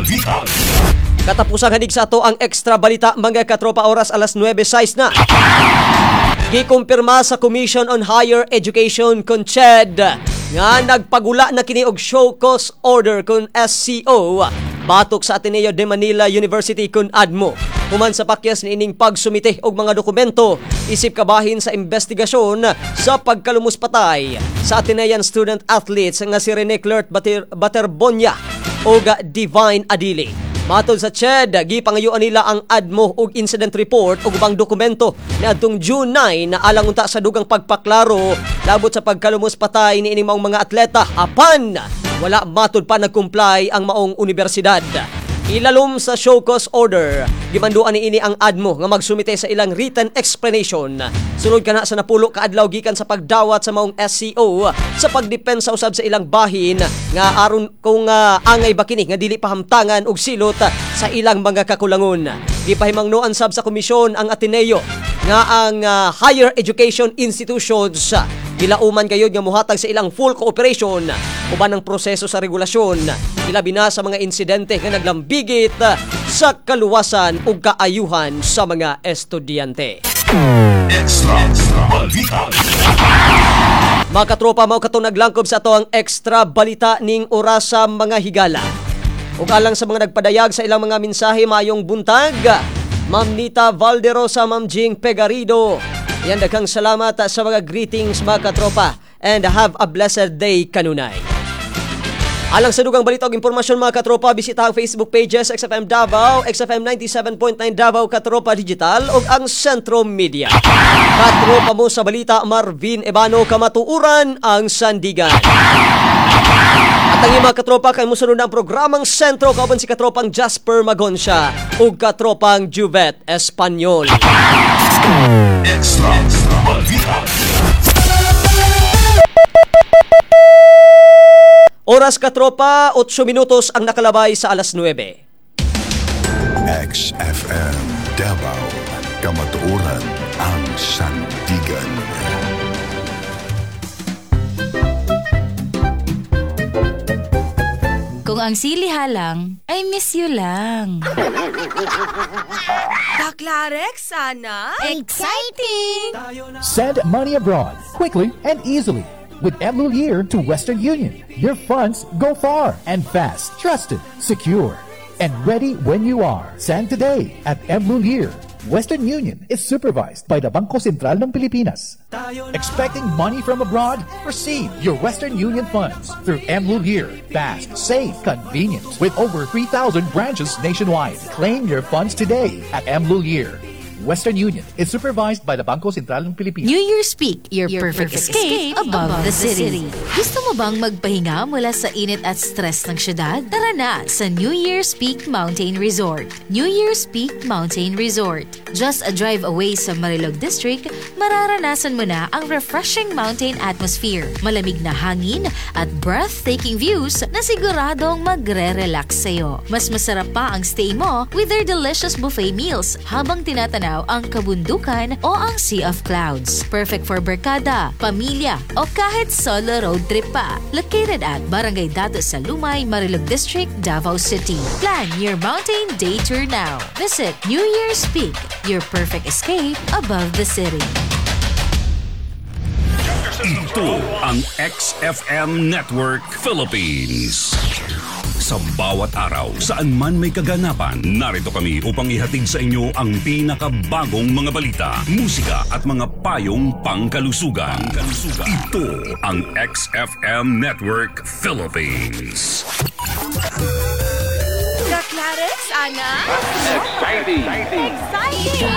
Katapusang hanig sa ato ang extra balita mga katropa, oras alas 9:06 na. Gikumpirma sa Commission on Higher Education kun CHED nga nagpagula na kini og show cause order kun SCO batok sa Ateneo de Manila University kun ADMO. Human sa pakyas ni ining pagsumite og mga dokumento isip kabahin sa investigasyon sa pagkalumos patay sa Atenean student athletes nga si Rene Clert Baterbonia o Divine Adili. Matod sa CHED, gipangayuan nila ang ADMO og incident report ug ubang dokumento niadtong June 9 na alang unta sa dugang pagpaklaro labot sa pagkalumos patay ni ining mga atleta apan wala matod pa nag-comply ang maong universidad. Ilalom sa show cause order, gimanduan ni ini ang ADMO nga magsumite sa ilang written explanation. Sunod kana sa napulo ka adlaw gikan sa pagdawat sa maong SCO sa pagdepensa usab sa ilang bahin nga aron kung angay ba kini nga dili pahamtangan og silot sa ilang mga kakulangon. Gipahimangnuan sab sa komisyon ang Ateneo nga ang higher education institutions gilauman gayud nga mohatag sa ilang full cooperation uban ang proseso sa regulasyon ilabi na sa mga insidente nga naglambigit sa kaluwasan ug kaayuhan sa mga estudyante. Extra balita. Mga katropa, mao katong naglangkob sa ato ang extra balita ning orasa mga higala. Ug alang sa mga nagpadayag sa ilang mga mensahe mayong buntag, Ma'am Nita Valderosa, Ma'am Jing Pegarido. Yan, daghang salamat sa mga greetings mga katropa and have a blessed day kanunay. Alang sa dugang balita ug impormasyon mga katropa, bisita ang Facebook pages XFM Davao, XFM 97.9 Davao Katropa Digital ug ang Sentro Media. Katropa mo sa balita, Marvin Ebano, kamatuuran ang Sandigan. At ang mga katropa kay musunod na ang programang Sentro kauban si katropang Jasper Magoncia ug katropang Juvet Espanyol. Extra balita. Oras katropa, 8 minutos ang nakalabay sa alas 9. XFM Davao, kamatuoran ang Sandigan. Kung ang sili halang, I miss you lang. Baklarex, sana? Exciting! Send money abroad quickly and easily with Mlulir to Western Union. Your funds go far and fast, trusted, secure, and ready when you are. Send today at Mlulir. Western Union is supervised by the Bangko Sentral ng Pilipinas. Expecting money from abroad? Receive your Western Union funds through Mlulir. Fast, safe, convenient. With over 3,000 branches nationwide. Claim your funds today at Mlulir. Western Union is supervised by the Bangko Sentral ng Pilipinas. New Year's Peak, your perfect escape above the city. Gusto mo bang magpahinga mula sa init at stress ng syudad? Tara na sa New Year's Peak Mountain Resort. New Year's Peak Mountain Resort. Just a drive away sa Marilog District, mararanasan mo na ang refreshing mountain atmosphere, malamig na hangin at breathtaking views na siguradong magre-relax sa'yo. Mas masarap pa ang stay mo with their delicious buffet meals habang tinatanaw ang kabundukan o ang Sea of Clouds. Perfect for barkada, pamilya o kahit solo road trip pa. Located at Barangay Dato sa Lumay, Marilog District, Davao City. Plan your mountain day tour now. Visit New Year's Peak, your perfect escape above the city. Ito ang XFM Network Philippines. Sa bawat araw, saan man may kaganapan, narito kami upang ihatid sa inyo ang pinakabagong mga balita, musika at mga payong pangkalusugan. Ito ang XFM Network Philippines. Baklarex, Ana? Exciting! Exciting!